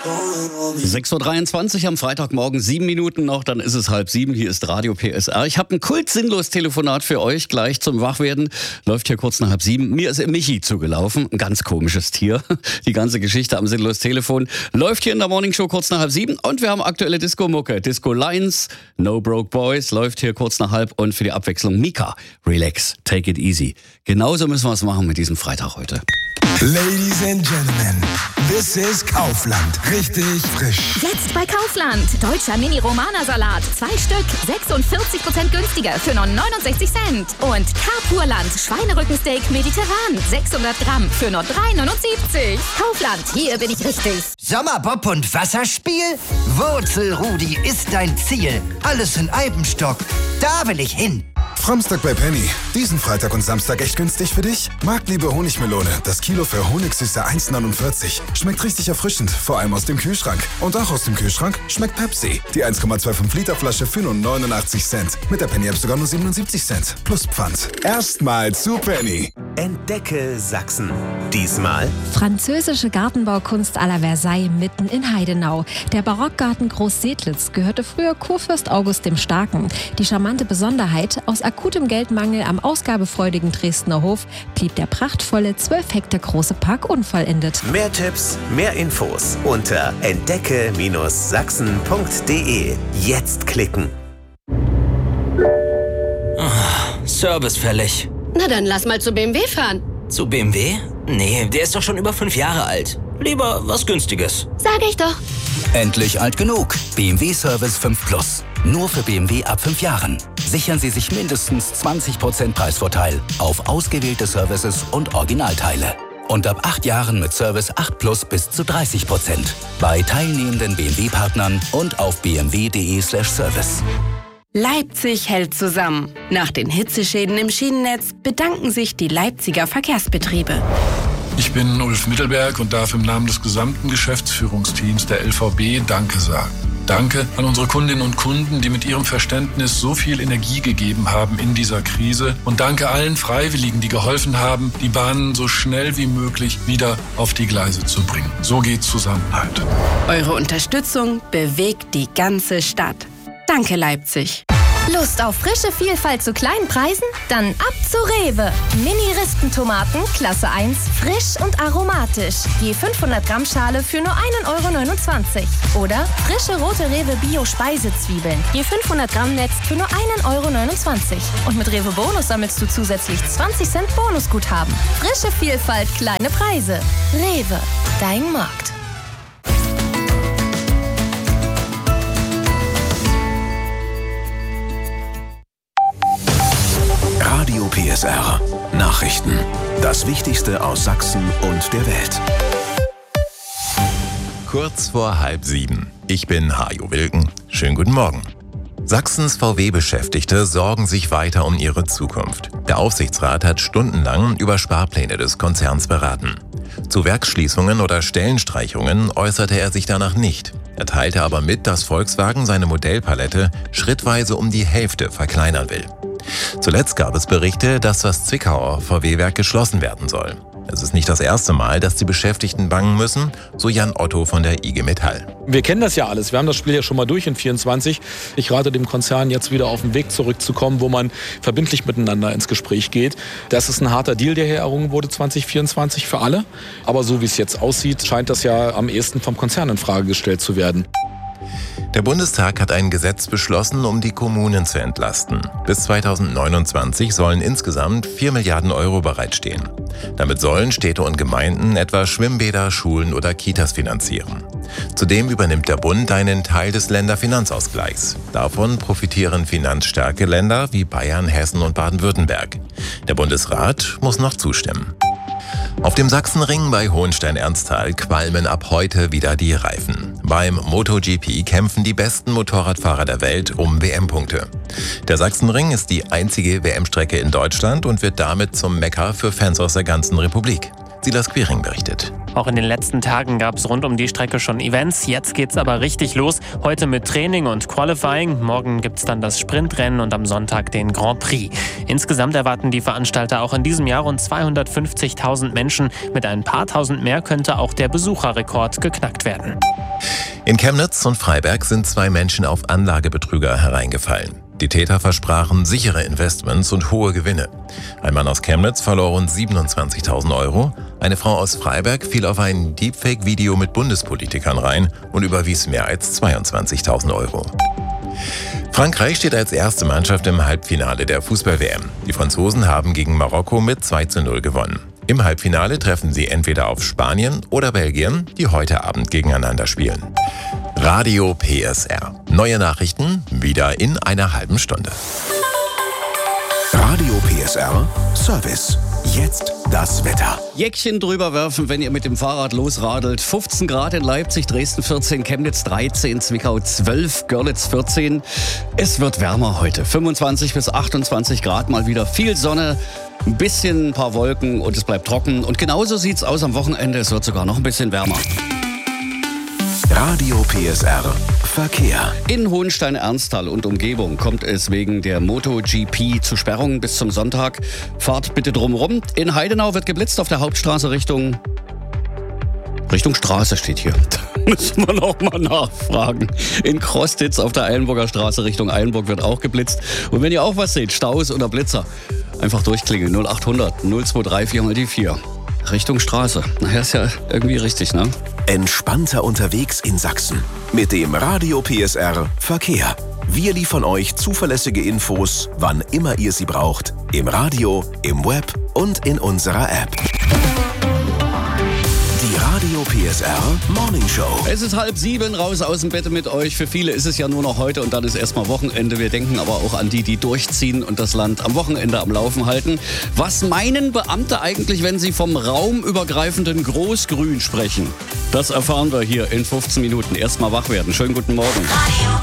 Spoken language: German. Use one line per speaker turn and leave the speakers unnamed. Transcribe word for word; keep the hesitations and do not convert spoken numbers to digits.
sechs Uhr dreiundzwanzig am Freitagmorgen, sieben Minuten noch, dann ist es halb sieben. Hier ist Radio P S R. Ich habe ein Kult-Sinnlos-Telefonat für euch gleich zum Wachwerden. Läuft hier kurz nach halb sieben. Mir ist Michi zugelaufen, ein ganz komisches Tier. Die ganze Geschichte am Sinnlos-Telefon läuft hier in der Morningshow kurz nach halb sieben. Und wir haben aktuelle Disco-Mucke. Disco Lions, No Broke Boys läuft hier kurz nach halb. Und für die Abwechslung Mika, Relax, Take It Easy. Genauso müssen wir es machen mit diesem Freitag heute.
Ladies and Gentlemen, this is Kaufland. Richtig frisch.
Jetzt bei Kaufland. Deutscher Mini-Romana-Salat. Zwei Stück. sechsundvierzig Prozent günstiger für nur neunundsechzig Cent. Und Carpurland. Schweinerückensteak mediterran. sechshundert Gramm für nur drei neunundsiebzig. Kaufland. Hier bin ich richtig.
Sommerbob und Wasserspiel? Wurzelrudi ist dein Ziel. Alles in Eibenstock. Da will ich hin.
Framstag bei Penny. Diesen Freitag und Samstag echt günstig für dich? Marktliebe Honigmelone. Das Kilo für Honigsüße eins neunundvierzig. Schmeckt richtig erfrischend, vor allem aus dem Kühlschrank. Und auch aus dem Kühlschrank schmeckt Pepsi. Die eins Komma fünfundzwanzig Liter Flasche für nur neunundachtzig Cent. Mit der Penny-App sogar nur siebenundsiebzig Cent. Plus Pfand. Erstmal zu Penny.
Entdecke Sachsen. Diesmal
französische Gartenbaukunst à la Versailles mitten in Heidenau. Der Barockgarten Groß-Sedlitz gehörte früher Kurfürst August dem Starken. Die charmante Besonderheit: aus akutem Geldmangel am ausgabefreudigen Dresdner Hof blieb der prachtvolle zwölf Hektar große Park unvollendet.
mehr Tipps, mehr Infos unter entdecke Sachsen punkt de. Jetzt klicken.
Oh, Service fällig.
Na dann lass mal zu B M W fahren.
Zu B M W? Nee, der ist doch schon über fünf Jahre alt. Lieber was Günstiges.
Sag ich doch.
Endlich alt genug. B M W Service fünf Plus. Nur für B M W ab fünf Jahren. Sichern Sie sich mindestens zwanzig Prozent Preisvorteil auf ausgewählte Services und Originalteile. Und ab acht Jahren mit Service acht Plus bis zu dreißig Prozent. Bei teilnehmenden B M W-Partnern und auf b m w punkt de slash service.
Leipzig hält zusammen. Nach den Hitzeschäden im Schienennetz bedanken sich die Leipziger Verkehrsbetriebe.
Ich bin Ulf Mittelberg und darf im Namen des gesamten Geschäftsführungsteams der L V B Danke sagen. Danke an unsere Kundinnen und Kunden, die mit ihrem Verständnis so viel Energie gegeben haben in dieser Krise. Und danke allen Freiwilligen, die geholfen haben, die Bahnen so schnell wie möglich wieder auf die Gleise zu bringen. So geht Zusammenhalt.
Eure Unterstützung bewegt die ganze Stadt. Danke, Leipzig.
Lust auf frische Vielfalt zu kleinen Preisen? Dann ab zu Rewe. Mini-Rispentomaten, Klasse eins, frisch und aromatisch. Je fünfhundert Gramm Schale für nur ein Euro neunundzwanzig. Oder frische rote Rewe Bio-Speisezwiebeln. Je fünfhundert Gramm Netz für nur ein Euro neunundzwanzig. Und mit Rewe Bonus sammelst du zusätzlich zwanzig Cent Bonusguthaben. Frische Vielfalt, kleine Preise. Rewe, dein Markt.
Radio P S R. Nachrichten. Das Wichtigste aus Sachsen und der Welt.
Kurz vor halb sieben. Ich bin Hajo Wilken. Schönen guten Morgen. Sachsens V W-Beschäftigte sorgen sich weiter um ihre Zukunft. Der Aufsichtsrat hat stundenlang über Sparpläne des Konzerns beraten. Zu Werksschließungen oder Stellenstreichungen äußerte er sich danach nicht. Er teilte aber mit, dass Volkswagen seine Modellpalette schrittweise um die Hälfte verkleinern will. Zuletzt gab es Berichte, dass das Zwickauer V W-Werk geschlossen werden soll. Es ist nicht das erste Mal, dass die Beschäftigten bangen müssen, so Jan Otto von der I G Metall.
Wir kennen das ja alles. Wir haben das Spiel ja schon mal durch in vierundzwanzig. Ich rate dem Konzern jetzt wieder auf den Weg zurückzukommen, wo man verbindlich miteinander ins Gespräch geht. Das ist ein harter Deal, der hier errungen wurde zwanzig vierundzwanzig für alle. Aber so wie es jetzt aussieht, scheint das ja am ehesten vom Konzern in Frage gestellt zu werden.
Der Bundestag hat ein Gesetz beschlossen, um die Kommunen zu entlasten. Bis zweitausendneunundzwanzig sollen insgesamt vier Milliarden Euro bereitstehen. Damit sollen Städte und Gemeinden etwa Schwimmbäder, Schulen oder Kitas finanzieren. Zudem übernimmt der Bund einen Teil des Länderfinanzausgleichs. Davon profitieren finanzstarke Länder wie Bayern, Hessen und Baden-Württemberg. Der Bundesrat muss noch zustimmen. Auf dem Sachsenring bei Hohenstein-Ernsthal qualmen ab heute wieder die Reifen. Beim MotoGP kämpfen die besten Motorradfahrer der Welt um W M-Punkte. Der Sachsenring ist die einzige W M-Strecke in Deutschland und wird damit zum Mekka für Fans aus der ganzen Republik. Silas Quiring berichtet.
Auch in den letzten Tagen gab es rund um die Strecke schon Events. Jetzt geht's aber richtig los. Heute mit Training und Qualifying. Morgen gibt's dann das Sprintrennen und am Sonntag den Grand Prix. Insgesamt erwarten die Veranstalter auch in diesem Jahr rund zweihundertfünfzigtausend Menschen. Mit ein paar tausend mehr könnte auch der Besucherrekord geknackt werden.
In Chemnitz und Freiberg sind zwei Menschen auf Anlagebetrüger hereingefallen. Die Täter versprachen sichere Investments und hohe Gewinne. Ein Mann aus Chemnitz verlor rund siebenundzwanzigtausend Euro. Eine Frau aus Freiberg fiel auf ein Deepfake-Video mit Bundespolitikern rein und überwies mehr als zweiundzwanzigtausend Euro. Frankreich steht als erste Mannschaft im Halbfinale der Fußball-W M. Die Franzosen haben gegen Marokko mit zwei zu null gewonnen. Im Halbfinale treffen sie entweder auf Spanien oder Belgien, die heute Abend gegeneinander spielen. Radio P S R. Neue Nachrichten wieder in einer halben Stunde.
Radio P S R Service. Jetzt das Wetter.
Jäckchen drüber werfen, wenn ihr mit dem Fahrrad losradelt. fünfzehn Grad in Leipzig, Dresden vierzehn, Chemnitz dreizehn, Zwickau zwölf, Görlitz vierzehn. Es wird wärmer heute. fünfundzwanzig bis achtundzwanzig Grad, mal wieder viel Sonne, ein bisschen ein paar Wolken und es bleibt trocken. Und genauso sieht's aus am Wochenende. Es wird sogar noch ein bisschen wärmer.
Radio P S R Verkehr.
In Hohenstein-Ernsthal und Umgebung kommt es wegen der MotoGP zu Sperrungen bis zum Sonntag. Fahrt bitte drumherum. In Heidenau wird geblitzt auf der Hauptstraße Richtung... Richtung Straße steht hier. Da müssen wir noch mal nachfragen. In Krostitz auf der Eilenburger Straße Richtung Eilenburg wird auch geblitzt. Und wenn ihr auch was seht, Staus oder Blitzer, einfach durchklingeln. null achthundert null zwei drei vier mal die vier. Richtung Straße. Naja, ist ja irgendwie richtig, ne?
Entspannter unterwegs in Sachsen. Mit dem Radio P S R Verkehr. Wir liefern euch zuverlässige Infos, wann immer ihr sie braucht. Im Radio, im Web und in unserer App. Die Radio P S R Morning Show.
Es ist halb sieben, raus aus dem Bett mit euch. Für viele ist es ja nur noch heute und dann ist erstmal Wochenende. Wir denken aber auch an die, die durchziehen und das Land am Wochenende am Laufen halten. Was meinen Beamte eigentlich, wenn sie vom raumübergreifenden Großgrün sprechen? Das erfahren wir hier in fünfzehn Minuten. Erstmal wach werden. Schönen guten Morgen.